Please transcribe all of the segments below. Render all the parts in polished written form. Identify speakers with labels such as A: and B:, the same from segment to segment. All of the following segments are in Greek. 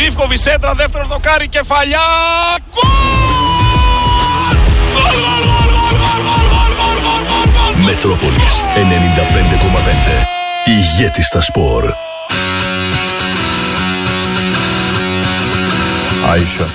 A: Ζίβκοβιτς σέντρα, δεύτερο δοκάρι, κεφαλιά.
B: Μετρόπολης 95,5. Ηγέτης στα σπορ.
C: Άισο.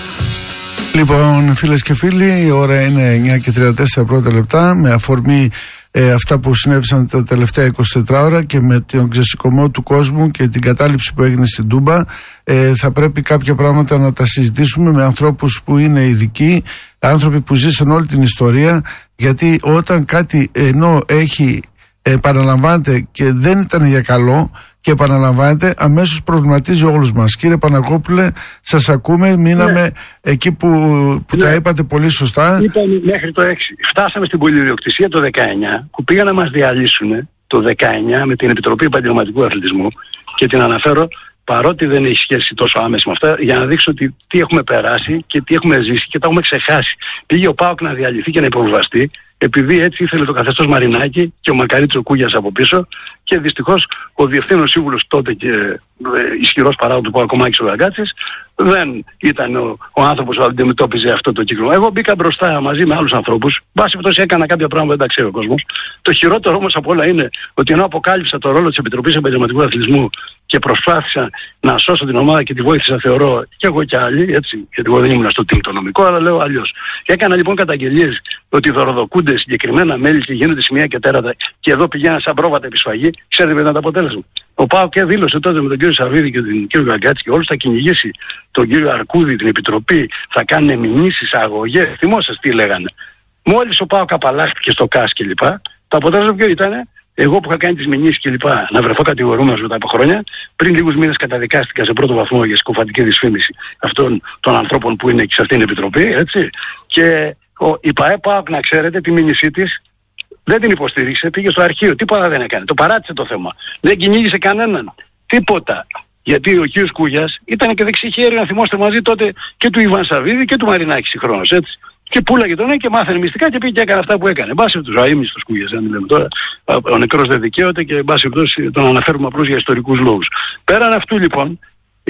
C: Λοιπόν, φίλες και φίλοι, η ώρα είναι 9:34 πρώτα λεπτά. Με αφορμή αυτά που συνέβησαν τα τελευταία 24 ώρα και με τον ξεσηκωμό του κόσμου και την κατάληψη που έγινε στην Τούμπα, θα πρέπει κάποια πράγματα να τα συζητήσουμε με ανθρώπους που είναι ειδικοί, άνθρωποι που ζήσαν όλη την ιστορία, γιατί όταν κάτι ενώ έχει επαναλαμβάνεται και δεν ήταν για καλό και επαναλαμβάνεται, αμέσως προβληματίζει όλους μας. Κύριε Παναγόπουλε, σας ακούμε. Μείναμε εκεί που τα είπατε πολύ σωστά.
D: Είπαμε μέχρι το 6. Φτάσαμε στην πολυδιοκτησία το 19, που πήγαν να μας διαλύσουν το 19 με την Επιτροπή Επαγγελματικού Αθλητισμού, και την αναφέρω παρότι δεν έχει σχέση τόσο άμεση με αυτά, για να δείξω τι έχουμε περάσει και τι έχουμε ζήσει και τα έχουμε ξεχάσει. Πήγε ο ΠΑΟΚ να διαλυθεί και να υποβιβαστεί, επειδή έτσι ήθελε το καθεστώς Μαρινάκη και ο Μακαρίτης ο Κούγιας από πίσω, και δυστυχώς ο διευθύνων σύμβουλος τότε και ισχυρός παράγοντας του ΠΑΟΚ, ο Μάκης ο Γαγκάτσης, δεν ήταν ο άνθρωπος που αντιμετώπιζε αυτό το κύκλο. Εγώ μπήκα μπροστά μαζί με άλλους ανθρώπους, βάσει πτώση έκανα κάποια πράγματα που δεν τα ξέρει ο κόσμος. Το χειρότερο όμως από όλα είναι ότι ενώ αποκάλυψα το ρόλο της Επιτροπής Επαγγελματικού Αθλητισμού και προσπάθησα να σώσω την ομάδα και τη βοήθησα, θεωρώ, και εγώ και άλλοι, έτσι, γιατί εγώ δεν ήμουν στο team το νομικό, αλλά λέω αλλιώς. Έκανα λοιπόν καταγγελίες ότι δωροδοκούνται συγκεκριμένα μέλη και γίνονται σημεία και τέρατα, και εδώ πηγαίναν σαν πρόβατα επισφαγή. Ξέρετε ποιο ήταν το αποτέλεσμα? Ο ΠΑΟΚ και δήλωσε τότε με τον κύριο Σαββίδη και τον κύριο Γαγκάτση και όλους, θα κυνηγήσει τον κύριο Αρκούδη, την Επιτροπή, θα κάνουν μηνύσεις, αγωγές. Θυμόσαστε τι λέγανε? Μόλις ο ΠΑΟΚ απαλλάχθηκε στο ΚΑΣ και λοιπά, το αποτέλεσμα ποιο ήταν? Εγώ που είχα κάνει τις μηνύσεις και λοιπά, να βρεθώ κατηγορούμενος μετά από χρόνια, πριν λίγους μήνες καταδικάστηκα σε πρώτο βαθμό για συκοφαντική δυσφήμιση αυτών των ανθρώπων που είναι και σε αυτήν την Επιτροπή, έτσι. Και η ΠΑΟΚ, να ξέρετε, τη μήνυσή της δεν την υποστήριξε, πήγε στο αρχείο, τίποτα δεν έκανε. Το παράτησε το θέμα. Δεν κυνήγησε κανέναν. Τίποτα. Γιατί ο κύριος Κούγιας ήταν και δεξιχέρι, να θυμόστε, μαζί τότε και του Ιβάν Σαββίδη και του Μαρινάκη συγχρόνως, έτσι. Και πουλάγε τον και μάθαινε μυστικά και πήγε και έκανε αυτά που έκανε. Μπάση του αείμνηστος Κούγιας, αν λέμε τώρα. Ο νεκρός δεν δικαίωται και μπάση του τον αναφέρουμε απλώς για ιστορικούς λόγους. Πέραν αυτού λοιπόν,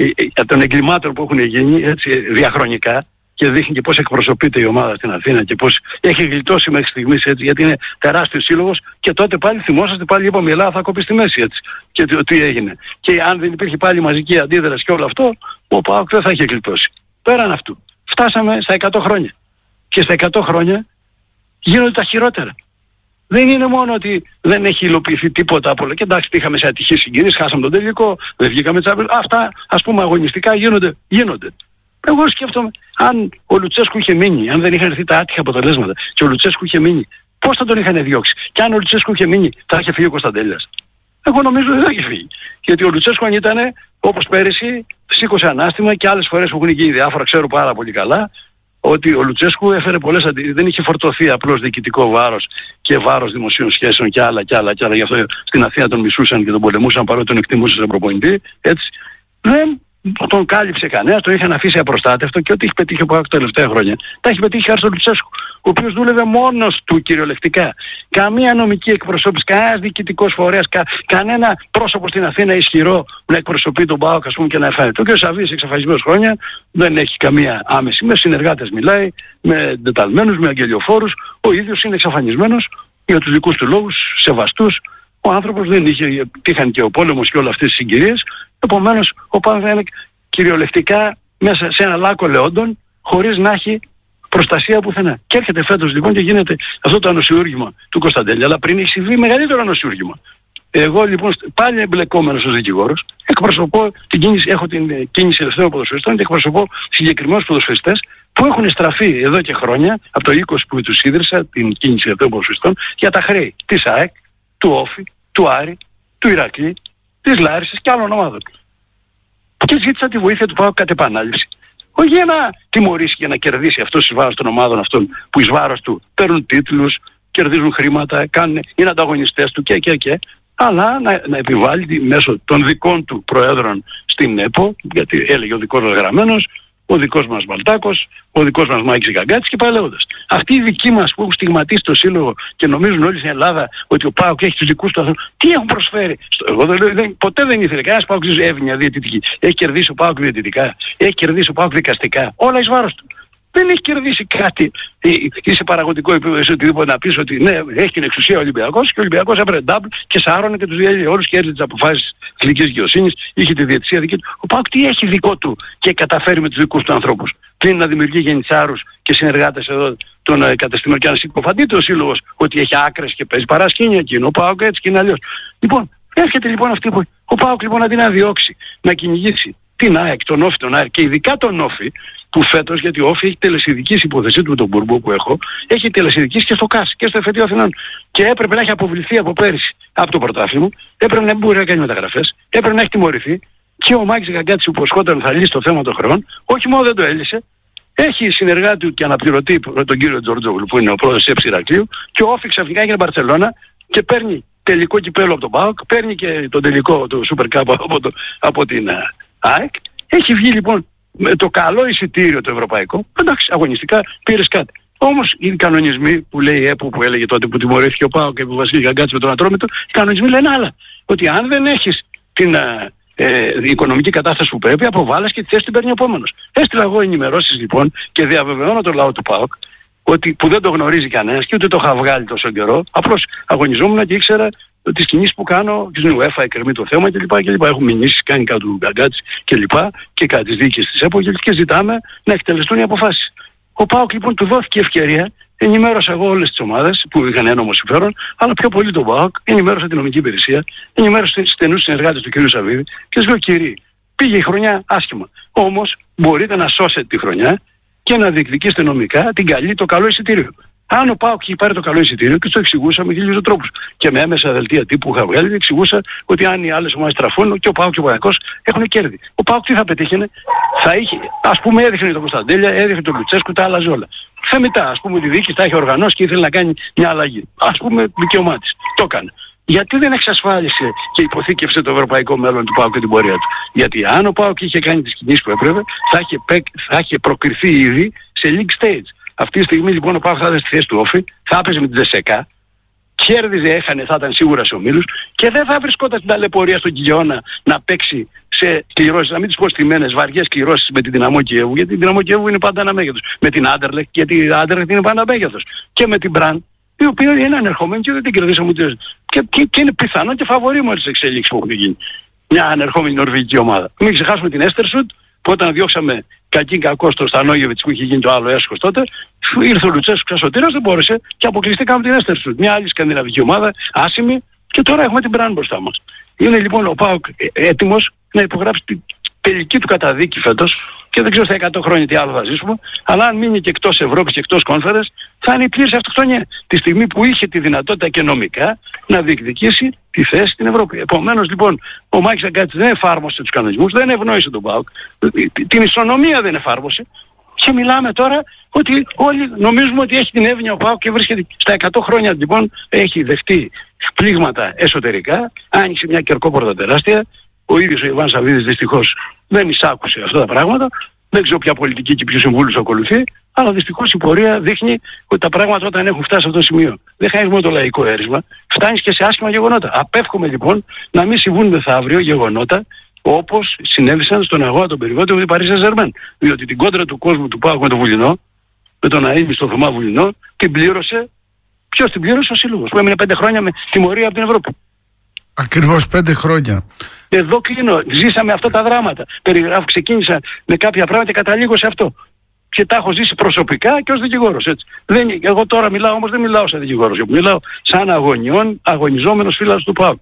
D: των εγκλημάτων που έχουν γίνει έτσι, διαχρονικά, και δείχνει και πώς εκπροσωπείται η ομάδα στην Αθήνα και πώς έχει γλιτώσει μέχρι στιγμής, έτσι, γιατί είναι τεράστιος σύλλογος, και τότε πάλι θυμόσαστε, πάλι είπαμε η Ελλάδα θα κοπεί στη μέση, έτσι, και τι έγινε. Και αν δεν υπήρχε πάλι μαζική αντίδραση και όλο αυτό, ο ΠΑΟΚ δεν θα είχε γλιτώσει. Πέραν αυτού, φτάσαμε στα 100 χρόνια. Και στα 100 χρόνια γίνονται τα χειρότερα. Δεν είναι μόνο ότι δεν έχει υλοποιηθεί τίποτα από όλα. Και εντάξει, είχαμε σε ατυχείς συγκυρίες, χάσαμε τον τελικό, δεν βγήκαμε τσάπελ. Αυτά, ας πούμε, αγωνιστικά γίνονται. Εγώ σκέφτομαι, αν ο Λουτσέσκου είχε μείνει, αν δεν είχαν έρθει τα άτυχα αποτελέσματα και ο Λουτσέσκου είχε μείνει, πώς θα τον είχαν διώξει? Και αν ο Λουτσέσκου είχε μείνει, θα είχε φύγει ο Κωνσταντέλιας? Εγώ νομίζω δεν θα είχε φύγει. Γιατί ο Λουτσέσκου, αν ήταν όπως πέρυσι, σήκωσε ανάστημα, και άλλες φορές που έχουν γίνει διάφορα, ξέρω πάρα πολύ καλά, ότι ο Λουτσέσκου έφερε πολλές δεν είχε φορτωθεί απλώς διοικητικό βάρος και βάρος δημοσίων σχέσεων και άλλα. Γι' αυτό στην Αθήνα τον μισούσαν και τον πολεμούσαν, παρότι τον εκτιμούσαν σαν προπονητή. Έτσι. Δεν τον κάλυψε κανένας, τον είχαν αφήσει απροστάτευτο, και ό,τι έχει πετύχει ο ΠΑΟΚ τα τελευταία χρόνια τα έχει πετύχει χάρη στον Λουτσέσκου, ο οποίος δούλευε μόνος του κυριολεκτικά. Καμία νομική εκπροσώπηση, κανένας διοικητικός φορέας, κανένα πρόσωπο στην Αθήνα ισχυρό να εκπροσωπεί τον ΠΑΟΚ, ας πούμε, και να φαίνεται. Ο κ. Σαββίδης, εξαφανισμένος χρόνια, δεν έχει καμία άμεση. Με συνεργάτες μιλάει, με εντεταλμένους, με αγγελιοφόρους. Ο ίδιος είναι εξαφανισμένος για τους δικούς του λόγους, σεβαστούς. Ο άνθρωπος δεν είχε, τύχαν και ο πόλεμος και όλες αυτές τις συγκυρίες. Επομένως, ο ΠΑΟΚ είναι κυριολεκτικά μέσα σε ένα λάκκο λεόντων, χωρίς να έχει προστασία πουθενά. Και έρχεται φέτος λοιπόν και γίνεται αυτό το ανοσιούργημα του Κωνσταντέλια, αλλά πριν έχει συμβεί μεγαλύτερο ανοσιούργημα. Εγώ λοιπόν πάλι εμπλεκόμενος ως δικηγόρος, εκπροσωπώ την κίνηση, έχω την κίνηση ελευθέρων ποδοσφαιριστών και εκπροσωπώ συγκεκριμένους ποδοσφαιριστές που έχουν στραφεί εδώ και χρόνια, από το 20 που τους ίδρυσα, την κίνηση ελευθέρων ποδοσφαιριστών, για τα χρέη της ΑΕΚ, του Όφη, του Άρη, του Ηρακλή, της Λάρισας και άλλων ομάδων. Και ζήτησα τη βοήθεια του ΠΑΟΚ κατ' επανάληψη. Όχι για να τιμωρήσει και να κερδίσει αυτός εις βάρος των ομάδων αυτών που εις βάρος του παίρνουν τίτλους, κερδίζουν χρήματα, είναι ανταγωνιστές του και. Αλλά να επιβάλλει μέσω των δικών του προέδρων στην ΕΠΟ, γιατί έλεγε ο δικός μας γραμμένος, ο δικός μας Μπαλτάκος, ο δικός μας Μάκης Γκαγκάτης και πάει λέγοντας. Αυτοί οι δικοί μας που έχουν στιγματίσει το σύλλογο και νομίζουν όλοι στην Ελλάδα ότι ο ΠΑΟΚ έχει τους δικούς του ανθρώπους, τι έχουν προσφέρει? Εγώ ποτέ δεν ήθελε κανένας ΠΑΟΚ έβγαινε διαιτητική. Έχει κερδίσει ο ΠΑΟΚ διαιτητικά, έχει κερδίσει ο ΠΑΟΚ δικαστικά, όλα εις βάρος του. Δεν έχει κερδίσει κάτι ή σε παραγωγικό επίπεδο σε οτιδήποτε να πεις ότι ναι, έχει την εξουσία ο Ολυμπιακός και ο Ολυμπιακός έπαιρνε double και σάρωνε και τους διέλυε όλους και έριζε τις αποφάσεις εθνικής δικαιοσύνης, είχε τη διαιτησία δική του. Ο ΠΑΟΚ τι έχει δικό του και καταφέρει με τους δικούς του ανθρώπους? Πριν να δημιουργεί γενιτσάρους και συνεργάτες εδώ των καταστημών και να συκοφαντείται ο σύλλογος ότι έχει άκρες και παίζει παρασκήνια και είναι ο ΠΑΟΚ έτσι και είναι αλλιώς. Λοιπόν, έρχεται λοιπόν αυτή που ο ΠΑΟΚ λοιπόν αντί να διώξει, να κυνηγήσει την ΑΕΚ, τον Όφη, τον ΑΕΚ και ειδικά τον Όφη, που φέτος, γιατί ο Όφη έχει τελεσιδικήσει υπόθεσή του με τον Μπουρμπό που έχω, έχει τελεσιδικήσει και στο ΚΑΣ και στο Εφετείο Αθηνών. Και έπρεπε να έχει αποβληθεί από πέρυσι από το πρωτάθλημα, έπρεπε να μην μπορεί να κάνει μεταγραφές, έπρεπε να έχει τιμωρηθεί. Και ο Μάκης Γκαγκάτης που υποσχόταν θα λύσει το θέμα των χρεών, όχι μόνο δεν το έλυσε, έχει συνεργάτη του και αναπληρωτή τον κύριο Τζορτζόγλου που είναι ο πρόεδρος της Ηρακλείου, και ο Όφη ξαφνικά έγινε Μπαρσελόνα και παίρνει τελικό κυπέλλο από τον ΠΑΟΚ, παίρνει και τον τελικό του Super Cup από την ΑΕΚ. Έχει βγει λοιπόν με το καλό εισιτήριο το ευρωπαϊκό. Εντάξει, αγωνιστικά πήρες κάτι. Όμως οι κανονισμοί που λέει η ΕΠΟ που έλεγε τότε που τιμωρήθηκε ο ΠΑΟΚ και ο Βασίλη Γκαγκάτης με τον Ατρόμητο, οι κανονισμοί λένε άλλα. Ότι αν δεν έχεις την οικονομική κατάσταση που πρέπει, αποβάλλεις και τη θέση την παίρνει ο επόμενος. Έστειλα εγώ ενημερώσεις λοιπόν και διαβεβαιώνω τον λαό του ΠΑΟΚ ότι που δεν το γνωρίζει κανένας και ούτε το είχα βγάλει τόσο καιρό. Απλώς αγωνιζόμουν και ήξερα τις κινήσεις που κάνω και στην UEFA εκκρεμεί το θέμα κλπ. Έχουν μηνύσεις κάνει κάτω του Γκαγκάτση κλπ. Και κατά τις δίκες της ΕΠΟ και ζητάμε να εκτελεστούν οι αποφάσεις. Ο ΠΑΟΚ λοιπόν του δόθηκε ευκαιρία, ενημέρωσα εγώ όλες τις ομάδες που είχαν ένομο συμφέρον, αλλά πιο πολύ τον ΠΑΟΚ, ενημέρωσα την νομική υπηρεσία, ενημέρωσα τους στενούς συνεργάτες του κ. Σαββίδη και τους λέω κύριοι, πήγε η χρονιά άσχημα. Όμως μπορείτε να σώσετε τη χρονιά και να διεκδικήσετε νομικά το καλό εισιτήριο. Αν ο ΠΑΟΚ είχε πάρει το καλό εισιτήριο και το εξηγούσα με χίλιους τρόπους. Και με έμεσα δελτία τύπου που είχα βγάλει, εξηγούσα ότι αν οι άλλες ομάδες τραφούν και ο ΠΑΟΚ και ο Παναθηναϊκός έχουν κέρδη. Ο ΠΑΟΚ τι θα πετύχαινε? Θα είχε, ας πούμε, έδειχνε τον Κωνσταντέλια, έδειχνε τον Λουτσέσκου, τα άλλαζε όλα. Θεμητά, ας πούμε, τη διοίκηση τα είχε οργανώσει και ήθελε να κάνει μια αλλαγή. Ας πούμε, δικαίωμά της. Το έκανε. Γιατί δεν εξασφάλισε και υποθήκευσε το ευρωπαϊκό μέλλον του ΠΑΟΚ και την πορεία του? Γιατί αν ο ΠΑΟΚ είχε κάνει τις κινήσεις που έπρεπε, θα είχε προκριθεί ήδη σε league stage. Αυτή τη στιγμή λοιπόν ο ΠΑΟΚ θα ήταν στη θέση του Όφη, θα έπαιζε με την Τζεσεκά, κέρδιζε, έχανε, θα ήταν σίγουρα σε ομίλους και δεν θα βρισκόταν στην ταλαιπωρία στον Κιλιώνα να παίξει σε κληρώσεις, να μην τις πω στημένες, βαριές κληρώσεις με την Δυναμό Κιέβου, γιατί η Δυναμό Κιέβου είναι πάντα ένα μέγεθος. Με την Άντερλεχτ, γιατί η Άντερλεχτ είναι πάντα μέγεθος. Και με την Μπραν, η οποία είναι ανερχόμενη και δεν την κερδίσαμε ούτε. Και είναι πιθανό και φαβορί με τις εξελίξεις που έχουν γίνει. Μια ανερχόμενη νορβηγική ομάδα. Μην ξεχάσουμε την Έστερσουτ, που όταν διώξαμε κακήν κακό στο Στανόγεβιτς που είχε γίνει το άλλο έσχος τότε, ήρθε ο Λουτσέσκου ξασωτήρας, δεν μπόρεσε και αποκλειστήκαμε την Έστερσουτ. Μια άλλη σκανδιναβική ομάδα, άσημη, και τώρα έχουμε την Μπραν μπροστά μας. Είναι λοιπόν ο ΠΑΟΚ έτοιμος να υπογράψει την τελική του καταδίκη φέτος και δεν ξέρω στα 100 χρόνια τι άλλο θα ζήσουμε, αλλά αν μείνει και εκτός Ευρώπης και εκτός Conference θα είναι η πλήρης αυτοκτονία. Τη στιγμή που είχε τη δυνατότητα και νομικά να διεκδικήσει τη θέση στην Ευρώπη. Επομένως λοιπόν ο Μάκης Γκαγκάτης δεν εφάρμοσε τους κανονισμούς, δεν ευνόησε τον ΠΑΟΚ, την ισονομία δεν εφάρμοσε και μιλάμε τώρα ότι όλοι νομίζουμε ότι έχει την εύνοια ο ΠΑΟΚ και βρίσκεται στα 100 χρόνια λοιπόν έχει δεχτεί πλήγματα εσωτερικά, άνοιξε μια κερκόπορτα τεράστια. Ο ίδιος ο Ιβάν Σαββίδης δυστυχώς δεν εισάκουσε αυτά τα πράγματα. Δεν ξέρω ποια πολιτική και ποιους συμβούλους ακολουθεί, αλλά δυστυχώς η πορεία δείχνει ότι τα πράγματα όταν έχουν φτάσει σε αυτό το σημείο δεν χάνεις μόνο το λαϊκό έρισμα, φτάνεις και σε άσχημα γεγονότα. Απέφχομαι λοιπόν να μην συμβούν μεθαύριο γεγονότα όπως συνέβησαν στον αγώνα των περιβόντων με την Παρί Σεν-Ζερμέν. Διότι την κόντρα του κόσμου του ΠΑΟΚ με τον Βουλινό, με τον Αΐμι στο Θωμά Βουλινό, την πλήρωσε. Ποιος την πλήρωσε? Ο σύλλογος που έμεινε 5 χρόνια με τιμωρία από την Ευρώπη.
C: Ακριβώς 5 χρόνια.
D: Εδώ κλείνω. Ζήσαμε αυτά τα δράματα. Ξεκίνησα με κάποια πράγματα και καταλήγω σε αυτό. Και τα έχω ζήσει προσωπικά και ως δικηγόρος. Έτσι. Εγώ τώρα μιλάω, όμως δεν μιλάω σαν δικηγόρος. Μιλάω σαν αγωνιζόμενος φίλος του ΠΑΟΚ.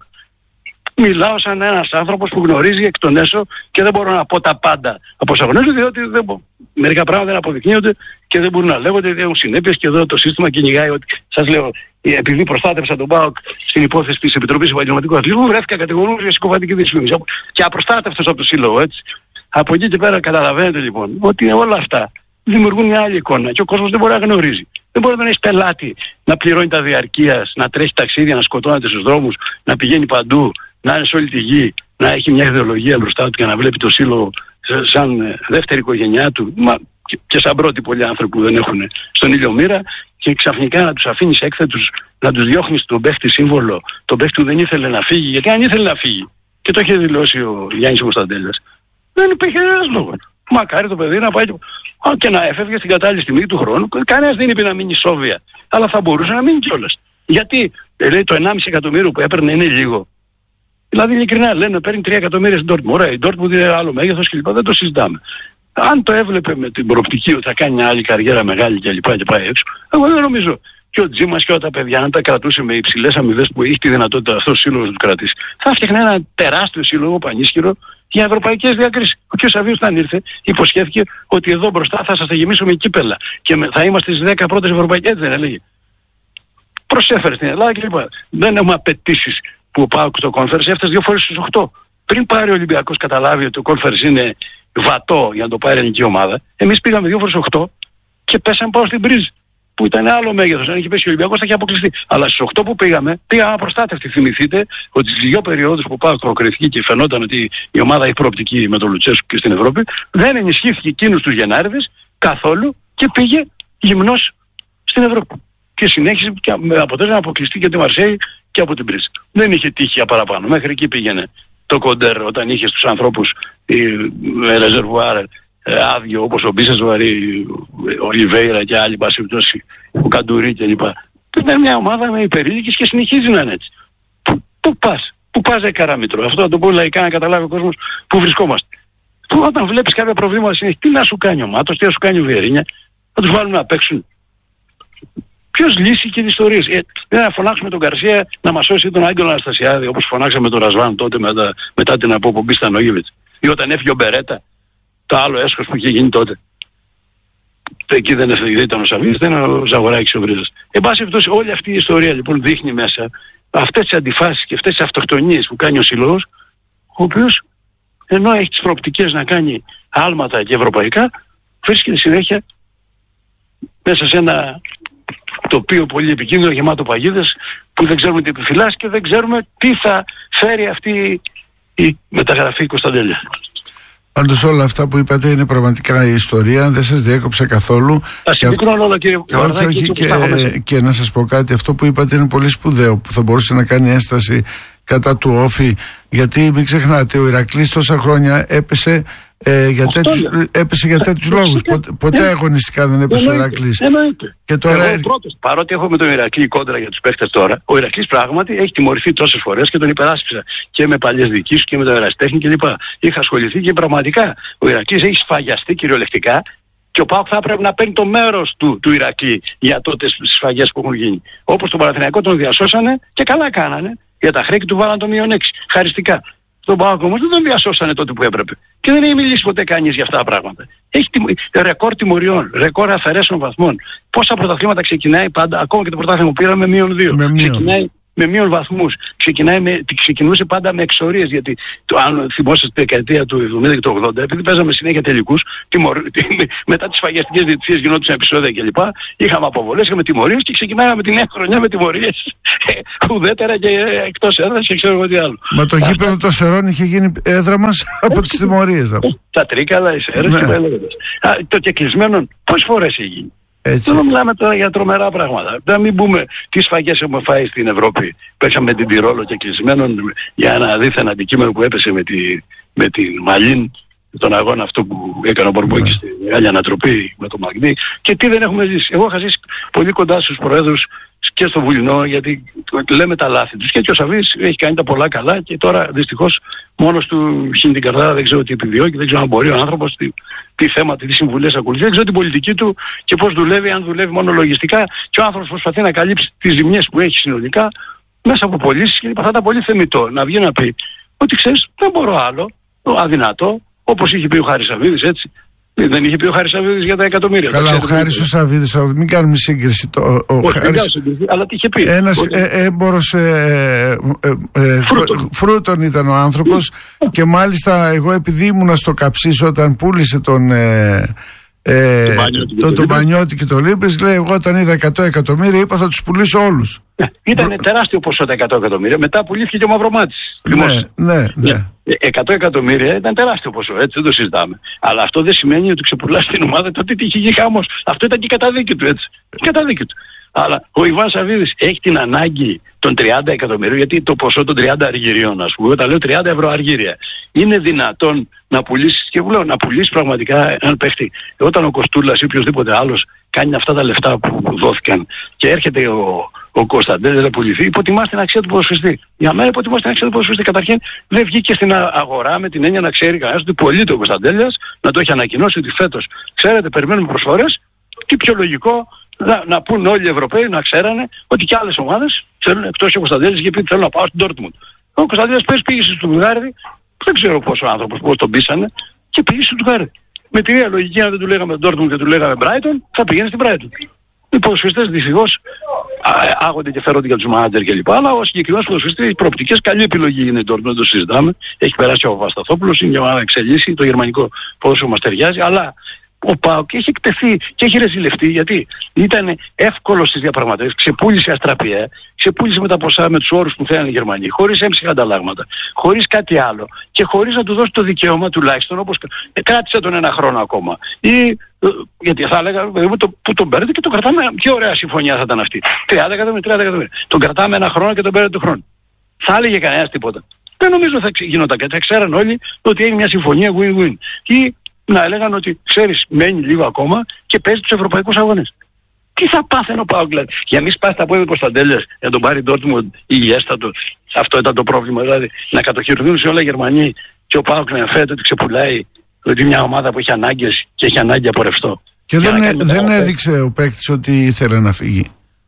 D: Μιλάω σαν ένας άνθρωπος που γνωρίζει εκ των έσω και δεν μπορώ να πω τα πάντα από όσα γνωρίζω, διότι μερικά πράγματα δεν αποδεικνύονται και δεν μπορούν να λέγονται, δεν έχουν συνέπειες και εδώ το σύστημα κυνηγάει ότι, σας λέω, επειδή προστάτευσα τον ΠΑΟΚ στην υπόθεση της Επιτροπής Επαγγελματικού Αθλητισμού, βρέθηκα κατηγορούμενος για συκοφαντική δυσφήμιση. Και απροστάτευτος από το Σύλλογο, έτσι. Από εκεί και πέρα καταλαβαίνετε λοιπόν ότι όλα αυτά δημιουργούν μια άλλη εικόνα και ο κόσμος δεν μπορεί να γνωρίζει. Δεν μπορεί να έχει πελάτη να πληρώνει τα διαρκείας, να τρέχει ταξίδια, να σκοτώνεται στους δρόμους, να πηγαίνει παντού, να είναι σε όλη τη γη να έχει μια ιδεολογία μπροστά του και να βλέπει το σύλλογο σαν δεύτερη οικογένειά του, και σαν πρώτοι πολλοί άνθρωποι που δεν έχουν στον ήλιο μοίρα, και ξαφνικά να τους αφήνεις έκθετους, να τους διώχνεις τον παίχτη σύμβολο, τον παίχτη που δεν ήθελε να φύγει, γιατί αν ήθελε να φύγει, και το είχε δηλώσει ο Γιάννης Κωνσταντέλιας, δεν υπήρχε κανένας λόγος. Μακάρι το παιδί να πάει και να έφευγε στην κατάλληλη στιγμή του χρόνου. Κανένας δεν είπε να μείνει σόβια, αλλά θα μπορούσε να μείνει κιόλας. Γιατί λέει το 1,5 εκατομμύριο που έπαιρνε είναι λίγο. Δηλαδή, ειλικρινά λένε παίρνει 3 εκατομμύρια στην Dortmund. Ωραία, η Dortmund είναι άλλο μέγεθος κλπ. Δεν το συζητάμε. Αν το έβλεπε με την προοπτική ότι θα κάνει μια άλλη καριέρα μεγάλη κλπ. Και πάει έξω, εγώ δεν νομίζω. Και ο Τζίμας και όλα τα παιδιά, αν τα κρατούσε με υψηλές αμοιβές που έχει τη δυνατότητα αυτός ο σύλλογος να του κρατήσει, θα φτιάχνει ένα τεράστιο σύλλογο πανίσχυρο για ευρωπαϊκές διακρίσεις. Ο κ. Σαββίδης, όταν ήρθε, υποσχέθηκε ότι εδώ μπροστά θα σας τα γεμίσουμε κύπελα και θα είμαστε στις 10 πρώτες ευρωπαϊκές, έτσι δεν έλεγε? Προσέφερε στην Ελλάδα κλπ. Δεν έχουμε απαιτήσεις που ο ΠΑΟΚ στο Conference έφτασε 2 φορές στους 8. Πριν πάρει ο Ολυμπιακός καταλάβει ότι το Conference είναι βατό για να το πάρει η ελληνική ομάδα, εμείς πήγαμε 2 φορές στους 8 και πέσαμε πάνω στην Μπριζ, που ήταν άλλο μέγεθος. Αν είχε πέσει ο Ολυμπιακός θα είχε αποκλειστεί. Αλλά στους 8 που πήγαμε απροστάτευτοι. Θυμηθείτε ότι στις 2 περιόδους που ΠΑΟΚ προκριθήκε και φαινόταν ότι η ομάδα έχει προοπτική με τον Λουτσέσκου και στην Ευρώπη, δεν ενισχύθηκε εκείνους τους Γενάρηδες καθόλου και πήγε γυμνός στην Ευρώπη. Και συνέχισε και με αποτέλεσμα να αποκλειστεί και τη Μαρσέη και από την Μπριζ. Δεν είχε τύχει για παραπάνω. Μέχρι εκεί πήγαινε το κοντέρ όταν είχε στους ανθρώπους ρεζερβουάρ άδειο, όπως ο Μπίσας Βαρύ, ο Ολιβέιρα και άλλοι, ο Καντουρί κλπ. Ήταν μια ομάδα με υπερήλικες και συνεχίζει να είναι έτσι. Πού πας Καραμήτρο? Αυτό να το πω λαϊκά να καταλάβει ο κόσμος πού βρισκόμαστε. Όταν βλέπεις κάποια προβλήματα συνέχεια, τι να σου κάνει ο Μάτος, τι να σου κάνει ο Βιερίνια, θα τους βάλουν να παίξουν. Ποιος λύσει και τις ιστορίες? Δεν θα φωνάξουμε τον Γκαρσία να μας σώσει τον Άγγελο Αναστασιάδη, όπως φωνάξαμε τον Ρασβάν τότε μετά την αποπομπή στα Νόγεβιτς, ή όταν έφυγε ο Μπερέτα, το άλλο έσχος που είχε γίνει τότε. Εκεί δεν ήταν ο Σαββίδης, δεν ήταν ο Ζαγοράκης ο Βρίζας. Εν πάση περιπτώσει, όλη αυτή η ιστορία λοιπόν δείχνει μέσα αυτές τις αντιφάσεις και αυτές τις αυτοκτονίες που κάνει ο σύλλογος, ο οποίος ενώ έχει τις προοπτικές να κάνει άλματα και ευρωπαϊκά, βρίσκεται συνέχεια μέσα σε ένα τοπίο πολύ επικίνδυνο, γεμάτο παγίδες, που δεν ξέρουμε τι επιφυλάσσει και δεν ξέρουμε τι θα φέρει αυτή η μεταγραφή Κωνσταντέλια.
C: Πάντως όλα αυτά που είπατε είναι πραγματικά η ιστορία, δεν σας διέκοψα καθόλου.
D: Όλα, κύριε
C: όχι, και να σας πω κάτι, αυτό που είπατε είναι πολύ σπουδαίο, που θα μπορούσε να κάνει ένσταση κατά του Όφη, γιατί μην ξεχνάτε, ο Ηρακλής τόσα χρόνια έπεσε για τέτοιους λόγους. Ποτέ αγωνιστικά δεν έπεσε ο Ηρακλής. Και τώρα...
D: Εγώ πρώτος, παρότι έχω με τον Ηρακλή κόντρα για τους παίχτες τώρα, ο Ηρακλής πράγματι έχει τιμωρηθεί τόσες φορές και τον υπεράσπισα και με παλιές διοικήσεις και με το Ερασιτέχνη κλπ. Είχα ασχοληθεί και πραγματικά ο Ηρακλής έχει σφαγιαστεί κυριολεκτικά και ο ΠΑΟΚ θα πρέπει να παίρνει το μέρος του Ηρακλή για τότε στις σφαγές που έχουν γίνει. Όπως τον Παναθηναϊκό τον διασώσανε και καλά κάνανε. Για τα χρέη του βάλαν το -6. Χαριστικά. Τον ΠΑΟΚ όμως δεν τον διασώσανε τότε που έπρεπε. Και δεν έχει μιλήσει ποτέ κανείς για αυτά τα πράγματα. Έχει ρεκόρ τιμωριών, ρεκόρ αφαιρέσεων βαθμών. Πόσα πρωταθλήματα ξεκινάει πάντα, ακόμα και το πρωτάθλημα που πήραμε με -2. Ξεκινάει με μείον βαθμούς. Ξεκινούσε πάντα με εξορίες. Γιατί αν θυμόσαστε τη δεκαετία του 70 και του 80, επειδή παίζαμε συνέχεια τελικούς, μετά τις σφαγιαστικές διαιτησίες γινόντουσαν επεισόδια κλπ. Είχαμε αποβολές, είχαμε τιμωρίες και ξεκινάγαμε τη νέα χρονιά με τιμωρίες ουδέτερα και εκτός έδρας και ξέρω εγώ τι άλλο.
C: Μα το γήπεδο των Σερών είχε γίνει έδρα μας από τις τιμωρίες.
D: Τα Τρίκαλα, οι Σέρες και τα έλεγες. Το κεκλεισμένο πόσες φορές έχει γίνει?
C: Έτσι.
D: Δεν μιλάμε τώρα για τρομερά πράγματα. Να μην πούμε τι σφαγές έχουμε φάει στην Ευρώπη. Πέσαμε με την Τυρόλο και κλεισμένον για ένα δίθεν αντικείμενο που έπεσε με την Μαλίν, τον αγώνα αυτό που έκανε ο Μπορμπόκης στη Μεγάλη Ανατροπή με το Μαγνή. Και τι δεν έχουμε ζήσει. Εγώ είχα ζήσει πολύ κοντά στους προέδρους και στο Βουλινό, γιατί λέμε τα λάθη τους. Και ο Σαββίδης έχει κάνει τα πολλά καλά και τώρα δυστυχώς μόνος του χύνει την καρδά, δεν ξέρω τι επιδιώκει, δεν ξέρω αν μπορεί ο άνθρωπος, τι θέματα, τι συμβουλές ακολουθεί, δεν ξέρω την πολιτική του και πώς δουλεύει, αν δουλεύει μόνο λογιστικά. Και ο άνθρωπος προσπαθεί να καλύψει τις ζημιές που έχει συνολικά μέσα από πωλήσεις και θα ήταν πολύ θεμιτό να βγει να πει ότι ξέρεις, δεν μπορώ άλλο, αδυνατό, όπως είχε πει ο Χάρης Σαββίδης, έτσι. Δεν είχε πει ο Χάρης Σαββίδης για τα εκατομμύρια.
C: Καλά, ο Χάρης ο Σαββίδης, μην κάνουμε σύγκριση.
D: Αλλά τι είχε πει?
C: Ένας έμπορος φρούτων ήταν ο άνθρωπος και μάλιστα εγώ επειδή ήμουνα στο Καψής όταν πούλησε τον Πανιώτη και το Λίμπης, λέει: εγώ όταν είδα 100 εκατομμύρια είπα θα τους πουλήσω όλους.
D: Ήταν τεράστιο ποσό τα 100 εκατομμύρια. Μετά πουλήθηκε και ο Μαυρομάτης.
C: Ναι.
D: 100 εκατομμύρια ήταν τεράστιο ποσό, έτσι δεν το συζητάμε. Αλλά αυτό δεν σημαίνει ότι ξεπουλάς την ομάδα τότε τι είχε γίνει χαμός. Αυτό ήταν και η καταδίκη του, έτσι. Η καταδίκη του. Αλλά ο Ιβάν Σαββίδης έχει την ανάγκη των 30 εκατομμυρίων, γιατί το ποσό των 30 αργυρίων, ας πούμε, όταν λέω 30 ευρώ αργύρια, είναι δυνατόν να πουλήσεις, και λέω να πουλήσεις πραγματικά έναν παίχτη. Όταν ο Κοστούλας ή οποιοδήποτε άλλος κάνει αυτά τα λεφτά που δόθηκαν και έρχεται ο Κωνσταντέλιας να πουληθεί, υποτιμάς την αξία του ποδοσφαιριστή. Για μένα υποτιμάς την αξία του ποδοσφαιριστή. Καταρχήν δεν βγήκε στην αγορά με την έννοια να ξέρει κανένας ότι πωλείται ο Κωνσταντέλιας, να το έχει ανακοινώσει ότι φέτος, ξέρετε, περιμένουμε προσφορές, και πιο λογικό να πούν όλοι οι Ευρωπαίοι να ξέρανε ότι και άλλες ομάδες θέλουν, εκτός και ο Κωνσταντέλιας, γιατί θέλουν να πάω στην Ντόρτμουντ. Ο Κωνσταντέλιας πήγε στο Στουτγκάρδι, δεν ξέρω πόσο άνθρωπος, πώς τον πείσανε, και πήγε στο Στουτγκάρδι. Με την ίδια λογική, αν δεν του λέγαμε Ντόρτμουντ και του λέγαμε Μπράιτον, θα πήγαινε στην Μπράιτον. Οι ποδοσφαιριστές δυστυχώς άγονται και φέρονται για τους μάνατζερ κλπ. Αλλά ο συγκεκριμένος ποδοσφαιριστής έχει προοπτικές. Καλή επιλογή είναι η Ντόρτμουντ, δεν το συζητάμε. Έχει περάσει ο Παπασταθόπουλος, είναι μια εξελίσσει. Το γερμανικό ποδόσφαιρο μας ταιριάζει. Αλλά ο ΠΑΟΚ έχει εκτεθεί και έχει ρεζιλευτεί, γιατί ήταν εύκολο στις διαπραγματεύσεις, ξεπούλησε αστραπιαία, ξεπούλησε με τα ποσά, με τους όρους που θέλανε οι Γερμανοί, χωρίς έμψυχα ανταλλάγματα, χωρίς κάτι άλλο και χωρίς να του δώσει το δικαίωμα τουλάχιστον, όπως κράτησε τον ένα χρόνο ακόμα. Γιατί θα έλεγα, που τον παίρνετε και τον κρατάμε, πιο ωραία συμφωνία θα ήταν αυτή. 30 εκατομμύρια. Τον κρατάμε ένα χρόνο και τον παίρνετε του χρόνου. Θα έλεγε κανένας τίποτα. Δεν νομίζω θα γινόταν κάτι. Θα ξέραν όλοι ότι έγινε μια συμφωνία win-win. Ή να έλεγαν ότι ξέρεις, μένει λίγο ακόμα και παίζει τους ευρωπαϊκούς αγώνες. Τι θα πάθαινε ο ΠΑΟΚ, δηλαδή. Για μη σπάσει τα πόδια του Κωνσταντέλιας να τον πάρει Ντόρτμουντ ή η Έστατο. Αυτό ήταν το πρόβλημα. Δηλαδή να κατοχυρηθούν σε όλα οι Γερμανοί και ο ΠΑΟΚ να φαίνεται ότι ξεπουλάει, ότι μια ομάδα που έχει ανάγκες και έχει ανάγκη από ρευστό.
C: Και δεν έδειξε ο παίκτης ότι ήθελε να φύγει.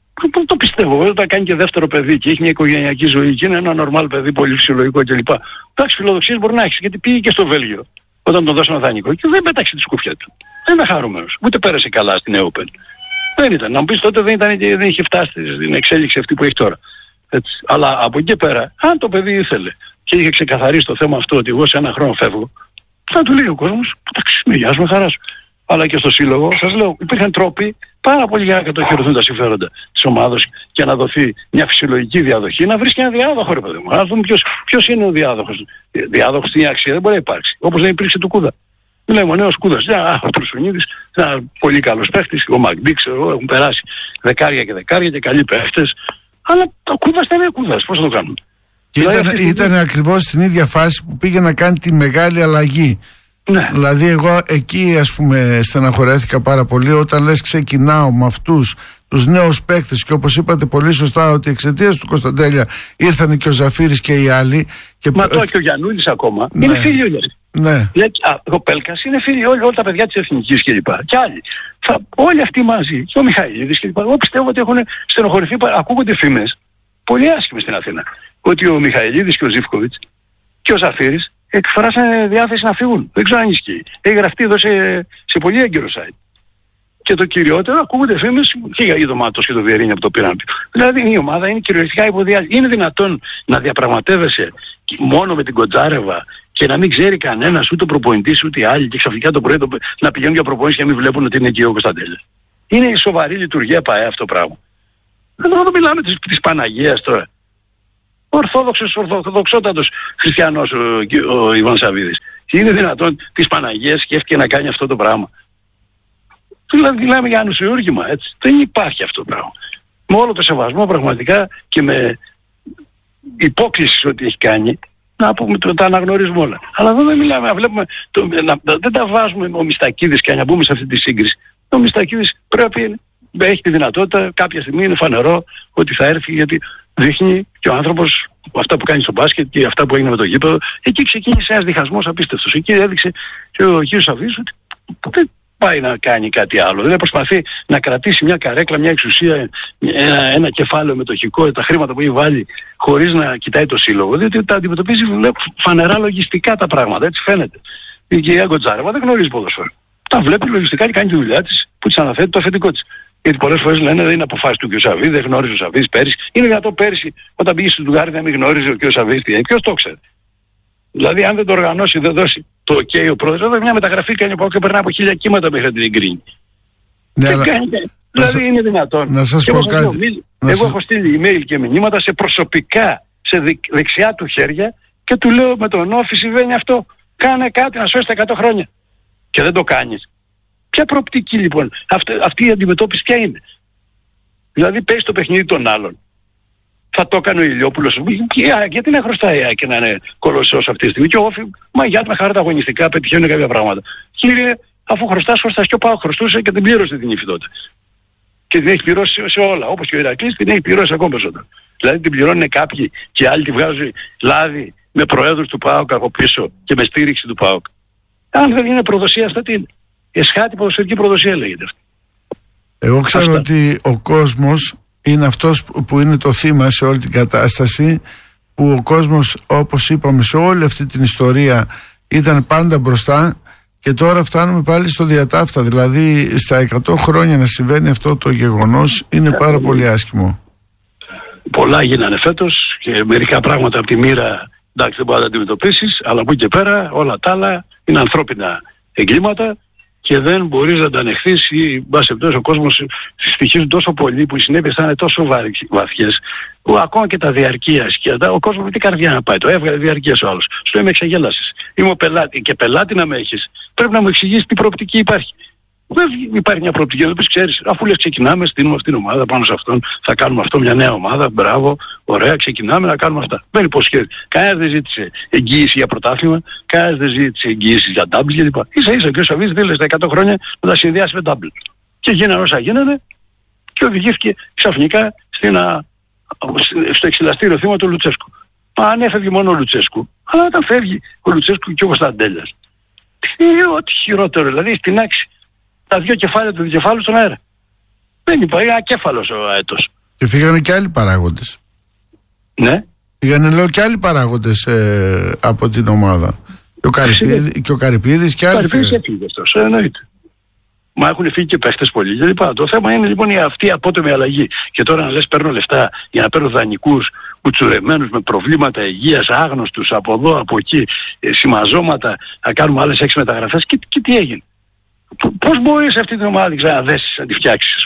D: Το πιστεύω. Όταν κάνει και δεύτερο παιδί και έχει μια οικογενειακή ζωή και είναι ένα νορμάλ παιδί, πολύ φυσιολογικό κλπ. Εντάξει, φιλοδοξίες μπορεί να έχει, γιατί πήγε και στο Βέλγιο όταν τον δώσαμε δανεικό και δεν πέταξε τη σκούφια του. Δεν είναι χαρούμενος. Ούτε πέρασε καλά στην Open. Δεν ήταν. Να μου πεις τότε δεν είχε φτάσει στην εξέλιξη αυτή που έχει τώρα. Έτσι. Αλλά από εκεί πέρα, αν το παιδί ήθελε και είχε ξεκαθαρίσει το θέμα αυτό ότι εγώ σε ένα χρόνο φεύγω, θα του λέει ο κόσμος, εντάξει, με γεια σου, με χαρά σου. Αλλά και στο σύλλογο, σας λέω, υπήρχαν τρόποι πάρα πολύ για να κατοχυρωθούν τα συμφέροντα της ομάδας και να δοθεί μια φυσιολογική διαδοχή, να βρει και ένα διάδοχο, ρε παιδί μου. Να δούμε ποιος είναι ο διάδοχος. Διάδοχος στην αξία δεν μπορεί να υπάρξει. Όπως δεν υπήρξε του Κούδα. Λέμε ο νέος Κούδας, ο Τρουσουνίδης, ένα πολύ καλός παίχτης, ο Μαγντή, ξέρω, έχουν περάσει δεκάρια και καλοί παίχτες. Αλλά ο Κούδας δεν είναι Κούδας, πώς θα το κάνουμε.
C: Και ήταν ακριβώς στην ίδια φάση που πήγε να κάνει τη μεγάλη αλλαγή. Ναι. Δηλαδή εγώ εκεί ας πούμε στεναχωρέθηκα πάρα πολύ όταν λες ξεκινάω με αυτούς τους νέους παίκτες και όπως είπατε πολύ σωστά ότι εξαιτίας του Κωνσταντέλια ήρθαν και ο Ζαφύρης και οι άλλοι και
D: και ο Γιαννούλης ακόμα είναι φίλοι όλοι.
C: Ναι.
D: Ο Πέλκας είναι φίλοι όλα τα παιδιά της Εθνικής κλπ. Και άλλοι. Όλοι αυτοί μαζί και ο Μιχαηλίδης κλπ. Εγώ πιστεύω ότι έχουν στενοχωρηθεί. Ακούγονται φήμες πολύ άσχημες στην Αθήνα ότι ο Μιχαηλίδης και ο Ζίβκοβιτς και ο Ζαφύρης εκφράσανε διάθεση να φύγουν. Δεν ξέρω αν ισχύει. Έχει γραφτεί εδώ σε πολύ έγκαιρο site. Και το κυριότερο, ακούγονται φήμες και για Ιδωμάτος και το Βιερίνια που το πήραν. Δηλαδή η ομάδα είναι κυριολεκτικά υποδιάλυση. Είναι δυνατόν να διαπραγματεύεσαι μόνο με την Κοντζάρεβα και να μην ξέρει κανένας, ούτε ο προπονητής ούτε οι άλλοι, και ξαφνικά το πρωί να πηγαίνουν για προπονήσεις και να μην βλέπουν ότι είναι εκεί ο Κωνσταντέλιας. Είναι η σοβαρή λειτουργία ΠΑΕ αυτό το πράγμα. Εδώ μιλάμε της Παναγίας τώρα. Ορθοδοξότατος χριστιανός ο Ιβάν Σαββίδης. Και είναι δυνατόν της Παναγίας σκέφτηκε να κάνει αυτό το πράγμα. Δηλαδή μιλάμε για ανουσιούργημα, έτσι. Δεν υπάρχει αυτό το πράγμα. Με όλο το σεβασμό πραγματικά και με υπόκληση ότι έχει κάνει, να πούμε τα αναγνωρίζουμε όλα. Αλλά εδώ δεν μιλάμε, βλέπουμε, δεν τα βάζουμε ο Μιστακίδης και να μπούμε σε αυτή τη σύγκριση. Ο Μιστακίδης πρέπει έχει τη δυνατότητα, κάποια στιγμή είναι φανερό ότι θα έρθει, γιατί δείχνει και ο άνθρωπος αυτά που κάνει στο μπάσκετ και αυτά που έγινε με το γήπεδο. Εκεί ξεκίνησε ένας διχασμός απίστευτος. Εκεί έδειξε και ο κ. Σαββίδης ότι δεν πάει να κάνει κάτι άλλο. Δηλαδή προσπαθεί να κρατήσει μια καρέκλα, μια εξουσία, ένα κεφάλαιο μετοχικό, τα χρήματα που έχει βάλει, χωρίς να κοιτάει το σύλλογο. Διότι τα αντιμετωπίζει φανερά λογιστικά τα πράγματα. Έτσι φαίνεται. Η κυρία Γκοντζάρεβα δεν γνωρίζει ποδοσφαίρο. Τα βλέπει λογιστικά και κάνει τη δουλειά της που της αναθέτει το αφεντικό της. Γιατί πολλές φορές λένε δεν είναι αποφάση του κ. Σαββίδη, δεν γνώριζε ο Σαββίδης πέρυσι. Είναι δυνατό πέρυσι όταν πήγε στο Ντουγάρι να μην γνώριζε ο κ. Σαββίδης τι έγινε. Ποιος το ξέρει. Δηλαδή, αν δεν το οργανώσει, δεν δώσει το OK ο πρόεδρος. Εδώ μια μεταγραφή κάνει ο ΠΑΟΚ και περνά από 1000 κύματα μέχρι να την εγκρίνει.
C: Ναι, αλλά...
D: Δηλαδή είναι δυνατόν.
C: Να σας πω κάτι.
D: Εγώ έχω στείλει email και μηνύματα σε προσωπικά, σε δεξιά του χέρια και του λέω με τον Όφη συμβαίνει αυτό. Κάνε κάτι να σώσει τα 100 χρόνια. Και δεν το κάνεις. Ποια προοπτική λοιπόν, αυτή η αντιμετώπιση ποια είναι? Δηλαδή παίζει το παιχνίδι των άλλων. Θα το έκανε ο Ηλιόπουλος. Γιατί να χρωστάει η ΑΕΚ και να είναι κολοσσός αυτή τη στιγμή? Και ο Όφη, μαγιά με χαρά τα αγωνιστικά πετυχαίνουν κάποια πράγματα. Κύριε, αφού χρωστάς και ο ΠΑΟΚ χρωστούσε και την πλήρωσε την ύφη τότε. Και την έχει πληρώσει σε όλα. Όπως και ο Ηρακλής την έχει πληρώσει ακόμα περισσότερο. Δηλαδή την πληρώνουν κάποιοι και άλλοι τη βγάζουν λάδι με προέδρους του ΠΑΟΚ από πίσω και με στήριξη του ΠΑΟΚ. Αν δεν είναι προδοσία, αυτά τι είναι? Εσχάτη ποδοσφαιρική προδοσία λέγεται αυτή.
C: Εγώ ξέρω ότι ο κόσμος είναι αυτός που είναι το θύμα σε όλη την κατάσταση, που ο κόσμος, όπως είπαμε, σε όλη αυτή την ιστορία ήταν πάντα μπροστά και τώρα φτάνουμε πάλι στο διατάφτα. Δηλαδή στα 100 χρόνια να συμβαίνει αυτό το γεγονός είναι πάρα πολύ άσχημο. Πολλά
D: γίνανε φέτος και μερικά πράγματα από τη μοίρα εντάξει δεν μπορεί να τα αντιμετωπίσεις, αλλά από εκεί και πέρα όλα τα άλλα είναι ανθρώπινα εγκλήματα και δεν μπορείς να τα ανεχθείς ή μπας επιπτώσει ο κόσμος στοιχίζουν τόσο πολύ που οι συνέπειες θα είναι τόσο βαθιές που ακόμα και τα διαρκείας και ο κόσμος με τι καρδιά να πάει, το έβγαλε διαρκείας ο άλλος. Σου λέει με εξαγέλασες. Είμαι ο πελάτη και πελάτη να με έχεις. Πρέπει να μου εξηγήσεις τι προοπτική υπάρχει. Δεν υπάρχει μια προοπτική, δεν ξέρεις. Αφού λες ξεκινάμε, στείλουμε αυτήν την ομάδα πάνω σε αυτόν, θα κάνουμε αυτό μια νέα ομάδα. Μπράβο, ωραία, ξεκινάμε να κάνουμε αυτά. Δεν υποσχέθηκε. Κανένας δεν ζήτησε εγγύηση για πρωτάθλημα, κανένας δεν ζήτησε εγγύηση για double κλπ. Ίσα-ίσα και ο Σαββίδης δήλωσε τα 100 χρόνια να τα συνδυάσει με double. Και γίνανε όσα γίνανε και οδηγήθηκε ξαφνικά στο εξηλαστήριο θύμα του Λουτσέσκου. Μα αν έφευγε μόνο ο Λουτσέσκου, αλλά όταν φεύγει ο Λουτσέσκου και ο Κωνσταντέλιας. Ό,τι χειρότερο, δηλαδή στην άξη. Τα δύο κεφάλια του δικεφάλου στον αέρα. Δεν υπάρχει ακέφαλος ο αέτος. Και
C: φύγανε και άλλοι παράγοντες.
D: Ναι.
C: Φύγανε λέω και άλλοι παράγοντες από την ομάδα. Και ο Καρυπίδης και άλλοι. Ο
D: Καρυπίδης έφυγε αυτός, εννοείται. Μα έχουν φύγει και παίχτες πολλοί και λοιπά. Το θέμα είναι λοιπόν αυτή η απότομη αλλαγή. Και τώρα να λες παίρνω λεφτά για να παίρνω δανεικούς κουτσουρεμένους με προβλήματα υγείας, άγνωστους από εδώ, από εκεί, συμμαζώματα, να κάνουμε άλλες 6 μεταγραφές και τι έγινε? Πώς μπορείς αυτή την ομάδα να ξαναδέσεις, να τη φτιάξεις?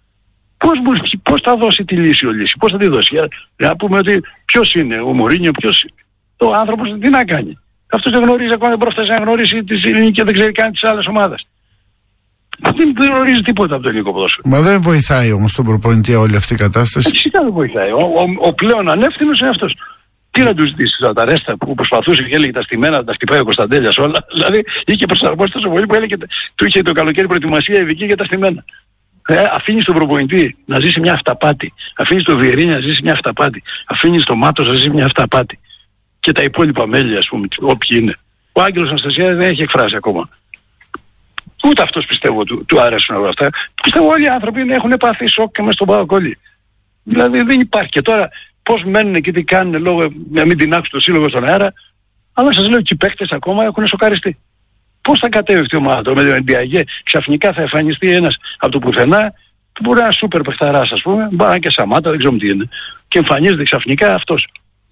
D: Πώς θα δώσει τη λύση ο Λύση? Πώς θα τη δώσει? Για να πούμε ότι ποιος είναι ο Μωρίνιο, ποιος είναι ο άνθρωπος, τι να κάνει? Αυτός δεν γνωρίζει ακόμα, δεν πρόφτασε να γνωρίσει τις ελληνικές και δεν ξέρει καν τις άλλες ομάδες. Δεν γνωρίζει τίποτα από το ελληνικό ποδόσφαιρο.
C: Μα δεν βοηθάει όμως τον προπονητή όλη αυτή η κατάσταση.
D: Φυσικά δεν βοηθάει. Ο πλέον ανεύθυνος είναι αυτός. Τι να του ζητήσει τα ρέστα που προσπαθούσε και έλεγε τα στημένα, τα στυπάει ο Κωνσταντέλιας όλα. Δηλαδή είχε προσαρμόσει τόσο πολύ που έλεγε του είχε το καλοκαίρι προετοιμασία ειδική για τα στημένα. Αφήνει τον προπονητή να ζήσει μια αυταπάτη. Αφήνει τον Βιερίνη να ζήσει μια αυταπάτη. Αφήνει τον Μάτος να ζήσει μια αυταπάτη. Και τα υπόλοιπα μέλη, ας πούμε, όποιοι είναι. Ο Άγγελος Αναστασιάδης δεν έχει εκφράσει ακόμα. Ούτε αυτός πιστεύω του αρέσουν όλα αυτά. Πιστεύω όλοι οι άνθρωποι έχουν πάθει σοκ και μέσα στον ΠΑΟΚ όλοι. Δηλαδή δεν υπάρχει. Και τώρα πώς μένουν και τι κάνουν λόγω να μην την άκουσουν το σύλλογο στον αέρα. Αλλά σας λέω και οι παίκτες ακόμα έχουν σοκαριστεί. Πώς θα κατέβει αυτή η ομάδα με τον Ντιαγέ? Ξαφνικά θα εμφανιστεί ένας από το πουθενά που μπορεί να είναι σούπερ παιχταράς, ας πούμε, μπορεί να είναι και Σαμάτα, δεν ξέρω τι είναι. Και εμφανίζεται ξαφνικά αυτός.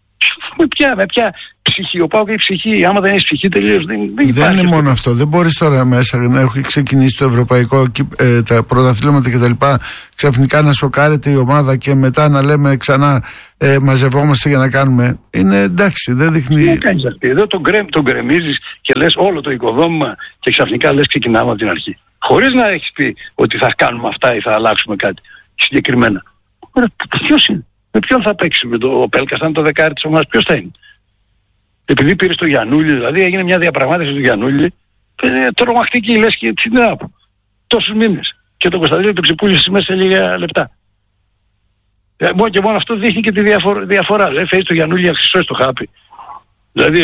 D: Με ποια ψυχή? Ο ΠΑΟΚ έχει ψυχή. Άμα δεν έχει ψυχή, τελείως δεν υπάρχει.
C: Δεν είναι μόνο αυτό. Δεν μπορείς τώρα μέσα να έχει ξεκινήσει το ευρωπαϊκό, τα πρωταθλήματα κτλ. Ξαφνικά να σοκάρεται η ομάδα και μετά να λέμε ξανά μαζευόμαστε για να κάνουμε. Είναι εντάξει, δεν δείχνει.
D: Δεν κάνεις αυτή. Εδώ τον γκρεμίζεις και λες όλο το οικοδόμημα και ξαφνικά λες ξεκινάμε από την αρχή. Χωρίς να έχεις πει ότι θα κάνουμε αυτά ή θα αλλάξουμε κάτι συγκεκριμένα. Ποιος είναι? Με ποιον θα παίξει? Με ο Πέλκας, αν το δεκάρι της ομάδας, ποιος θα είναι? Επειδή πήρε στο Γιαννούλη, δηλαδή έγινε μια διαπραγμάτευση του Γιαννούλη, τρομακτική, λες και τι να πω. Τόσους μήνες. Και το Κωνσταντίνο το ξεπούλησε μέσα σε λίγα λεπτά. Μόνο και μόνο αυτό δείχνει και τη διαφορά. Δηλαδή φέρει το Γιαννούλη για χρυσό στο χάπι. Δηλαδή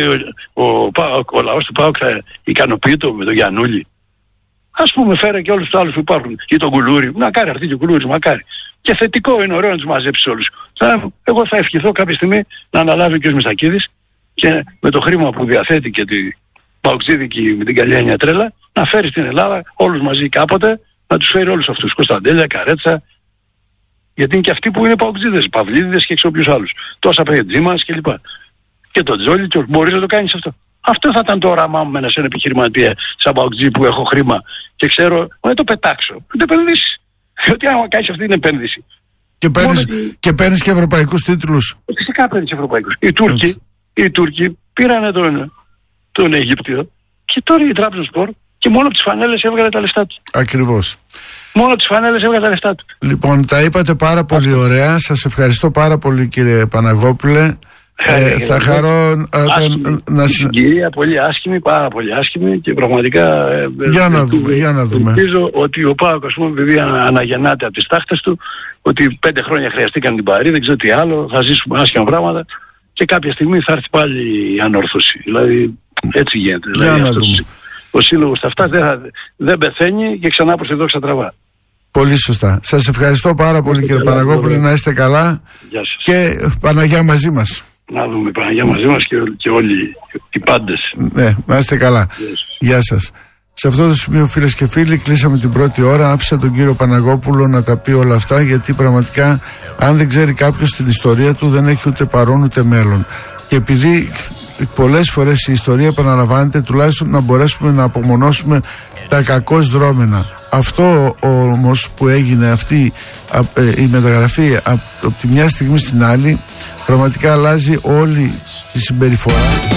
D: ο λαός του ΠΑΟΚ θα ικανοποιείται με τον Γιαννούλη. Ας πούμε, φέρε και όλους τους άλλους που υπάρχουν. Ή τον Κουλούρη. Μακάρι αυτή και ο Κουλούρης, μακάρι. Και θετικό είναι, ωραίο να τους μαζέψει όλους. Εγώ θα ευχηθώ κάποια στιγμή να αναλάβει και ο Μιστακίδης και με το χρήμα που διαθέτει και τη παοξίδικη με την καλή έννοια τρέλα, να φέρει στην Ελλάδα όλους μαζί κάποτε, να τους φέρει όλους αυτούς. Κωνσταντέλια, Καρέτσα. Γιατί είναι και αυτοί που είναι παοξίδες, Παυλίδες και έξω ποιους άλλους. Τόσα παιδιά Τζίμας κλπ. Και τον Τζόλι, μπορείς να το κάνεις αυτό. Αυτό θα ήταν το όραμά μου με έναν επιχειρηματία σαν Παοκτζή που έχω χρήμα και ξέρω να το πετάξω, να το επενδύσει. Ότι άμα κάνεις αυτή την επένδυση.
C: Και παίρνεις και ευρωπαϊκούς τίτλους.
D: Φυσικά παίρνεις ευρωπαϊκούς. Οι Τούρκοι πήρανε τον Αίγυπτιο και τώρα η Τράπεζα και μόνο από τις φανέλες έβγαλε τα λεφτά του.
C: Ακριβώς.
D: Μόνο από τις φανέλες έβγαλε τα λεφτά του.
C: Λοιπόν, τα είπατε πάρα πολύ ωραία. Σας ευχαριστώ πάρα πολύ, κύριε Παναγόπουλε. Θα χαρώ
D: να συγκυρία πολύ άσχημη, πάρα πολύ άσχημη και πραγματικά
C: για να δούμε.
D: Ελπίζω ότι ο ΠΑΟΚ, ας πούμε, επειδή αναγεννάται από τις τάχτες του, ότι 5 χρόνια χρειαστήκαν την Παρή, δεν ξέρω τι άλλο, θα ζήσουμε άσχημα πράγματα και κάποια στιγμή θα έρθει πάλι η ανόρθωση. Δηλαδή έτσι γίνεται. Ο σύλλογος αυτά δεν πεθαίνει και ξανά προς τη δόξα τραβά.
C: Πολύ σωστά. Σας ευχαριστώ πάρα πολύ, κύριε Παναγόπουλε. Να είστε καλά. Και Παναγιά μαζί μας.
D: Να δούμε Παναγιά μαζί μας και όλοι οι πάντες.
C: Ναι, να είστε καλά. Γεια σας. Σε αυτό το σημείο, φίλες και φίλοι, κλείσαμε την πρώτη ώρα. Άφησα τον κύριο Παναγόπουλο να τα πει όλα αυτά, γιατί πραγματικά αν δεν ξέρει κάποιος την ιστορία του, δεν έχει ούτε παρόν ούτε μέλλον. Και επειδή πολλές φορές η ιστορία επαναλαμβάνεται, τουλάχιστον να μπορέσουμε να απομονώσουμε τα κακώς δρόμενα. Αυτό όμως που έγινε, αυτή η μεταγραφή από τη μια στιγμή στην άλλη, πραγματικά αλλάζει όλη τη συμπεριφορά.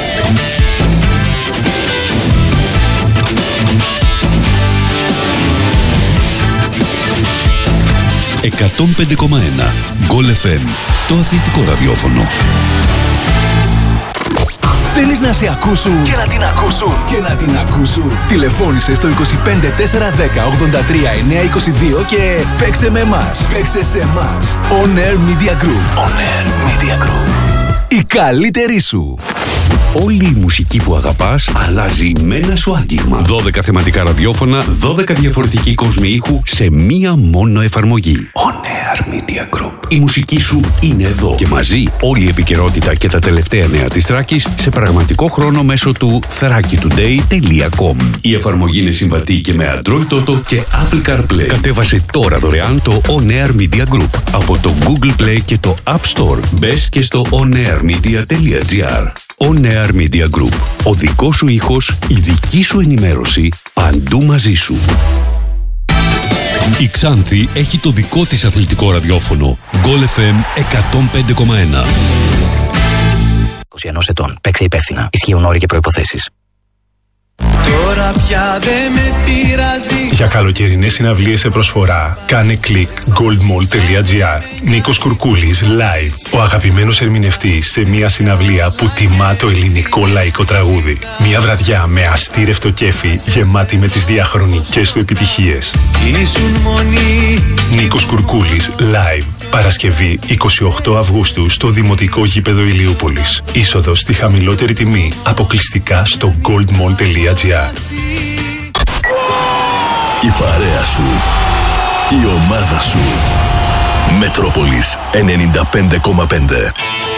B: 105,1 Goal FM, το αθλητικό ραδιόφωνο.
E: Θέλεις να σε ακούσουν και να την ακούσουν και να την ακούσουν? Τηλεφώνησε στο 25 410 83 922 και παίξε με εμάς. Παίξε σε εμάς. On Air Media Group. On Air Media Group. Η καλύτερη σου.
B: Όλη η μουσική που αγαπάς αλλάζει με ένα σου άγγιγμα. 12 θεματικά ραδιόφωνα, 12 διαφορετικοί κόσμοι ήχου σε μία μόνο εφαρμογή. On Air Media Group. Η μουσική σου είναι εδώ και μαζί όλη η επικαιρότητα και τα τελευταία νέα της Θράκης σε πραγματικό χρόνο μέσω του thrakitoday.com. Η εφαρμογή είναι συμβατή και με Android Auto και Apple CarPlay. Κατέβασε τώρα δωρεάν το On Air Media Group από το Google Play και το App Store. Μπες και στο onairmedia.gr. On Air Media Group. Ο δικός σου ήχος, η δική σου ενημέρωση, παντού μαζί σου. Η Ξάνθη έχει το δικό της αθλητικό ραδιόφωνο. Goal FM 105,1.
F: 21 ετών. Παίξε υπεύθυνα. Ισχύουν όροι και προϋποθέσεις.
G: Τώρα πια δεν με πειράζει.
H: Για καλοκαιρινές συναυλίες σε προσφορά, κάνε κλικ goldmall.gr. Νίκος Κουρκούλης live. Ο αγαπημένος ερμηνευτής σε μια συναυλία που τιμά το ελληνικό λαϊκό τραγούδι. Μια βραδιά με αστήρευτο κέφι, γεμάτη με τις διαχρονικές του επιτυχίες.
G: Ήσουν μονή.
H: Νίκος Κουρκούλης live. Παρασκευή 28 Αυγούστου στο Δημοτικό Γήπεδο Ηλιούπολης. Είσοδος στη χαμηλότερη τιμή, αποκλειστικά στο goldmall.gr.
B: Η παρέα σου, η ομάδα σου. Μετρόπολης 95,5.